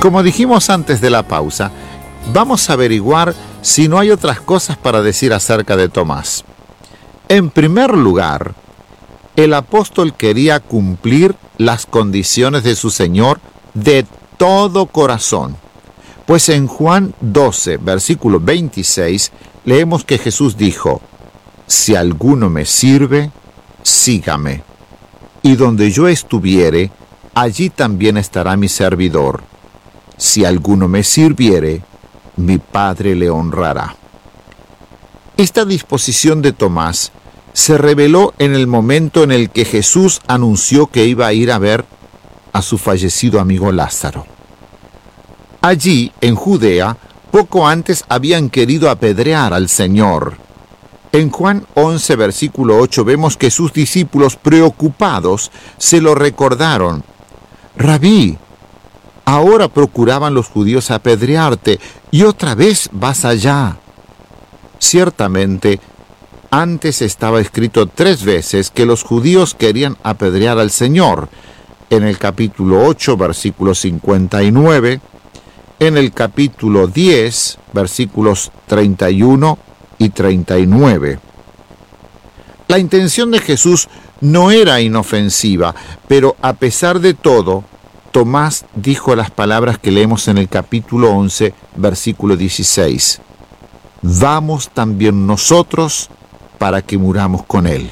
Como dijimos antes de la pausa, vamos a averiguar si no hay otras cosas para decir acerca de Tomás. En primer lugar, el apóstol quería cumplir las condiciones de su Señor de todo corazón. Pues en Juan 12, versículo 26, leemos que Jesús dijo: si alguno me sirve, sígame. Y donde yo estuviere, allí también estará mi servidor. Si alguno me sirviere, mi Padre le honrará. Esta disposición de Tomás se reveló en el momento en el que Jesús anunció que iba a ir a ver a su fallecido amigo Lázaro. Allí, en Judea, poco antes habían querido apedrear al Señor. En Juan 11, versículo 8, vemos que sus discípulos, preocupados, se lo recordaron. Rabí, ahora procuraban los judíos apedrearte, y otra vez vas allá. Ciertamente, antes estaba escrito 3 veces que los judíos querían apedrear al Señor. En el capítulo 8, versículo 59, en el capítulo 10, versículos 31 y 39. La intención de Jesús no era inofensiva, pero a pesar de todo, Tomás dijo las palabras que leemos en el capítulo 11, versículo 16. Vamos también nosotros para que muramos con él.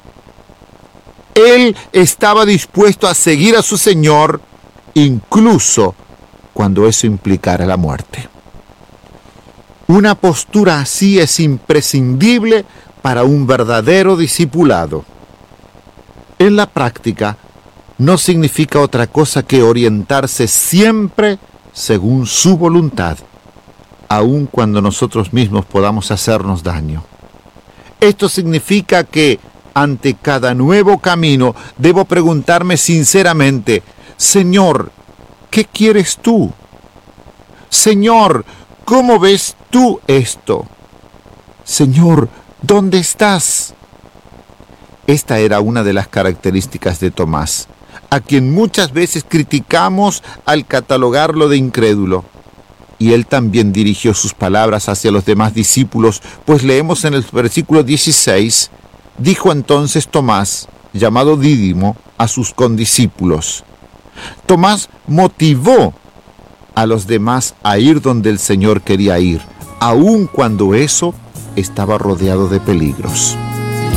Él estaba dispuesto a seguir a su Señor, incluso cuando eso implicara la muerte. Una postura así es imprescindible para un verdadero discipulado. En la práctica, no significa otra cosa que orientarse siempre según su voluntad, aun cuando nosotros mismos podamos hacernos daño. Esto significa que, ante cada nuevo camino, debo preguntarme sinceramente: Señor, ¿qué quieres tú? Señor, ¿cómo ves tú esto? Señor, ¿dónde estás? Esta era una de las características de Tomás, a quien muchas veces criticamos al catalogarlo de incrédulo. Y él también dirigió sus palabras hacia los demás discípulos, pues leemos en el versículo 16, dijo entonces Tomás, llamado Dídimo, a sus condiscípulos. Tomás motivó a los demás a ir donde el Señor quería ir, aun cuando eso estaba rodeado de peligros.